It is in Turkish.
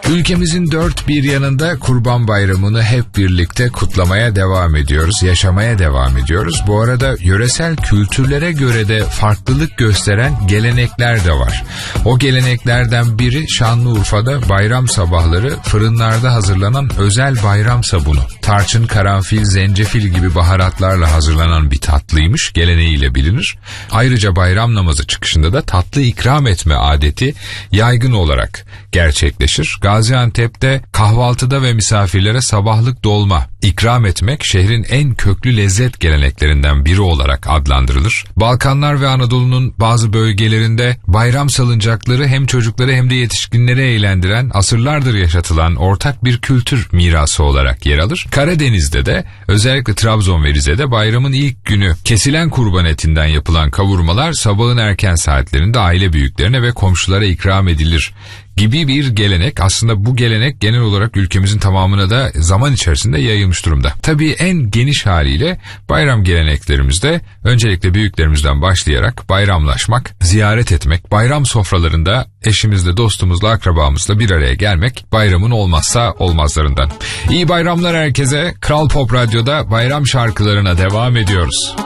Ülkemizin dört bir yanında Kurban Bayramı'nı hep birlikte kutlamaya devam ediyoruz, yaşamaya devam ediyoruz. Bu arada yöresel kültürlere göre de farklılık gösteren gelenekler de var. O geleneklerden biri Şanlıurfa'da bayram sabahları fırınlarda hazırlanan özel bayram sabunu. Tarçın, karanfil, zencefil gibi baharatlarla hazırlanan bir tatlıymış, geleneğiyle bilinir. Ayrıca bayram namazı çıkışında da tatlı ikram etme adeti yaygın olarak gerçekleşir. Gaziantep'te kahvaltıda ve misafirlere sabahlık dolma ikram etmek şehrin en köklü lezzet geleneklerinden biri olarak adlandırılır. Balkanlar ve Anadolu'nun bazı bölgelerinde bayram salıncakları hem çocukları hem de yetişkinleri eğlendiren, asırlardır yaşatılan ortak bir kültür mirası olarak yer alır. Karadeniz'de de özellikle Trabzon ve Rize'de bayramın ilk günü kesilen kurban etinden yapılan kavurmalar sabahın erken saatlerinde aile büyüklerine ve komşulara ikram edilir gibi bir gelenek. Aslında bu gelenek genel olarak ülkemizin tamamına da zaman içerisinde yayılmış durumda. Tabii en geniş haliyle bayram geleneklerimizde öncelikle büyüklerimizden başlayarak bayramlaşmak, ziyaret etmek, bayram sofralarında eşimizle, dostumuzla, akrabamızla bir araya gelmek bayramın olmazsa olmazlarından. İyi bayramlar herkese. Kral Pop Radyo'da bayram şarkılarına devam ediyoruz.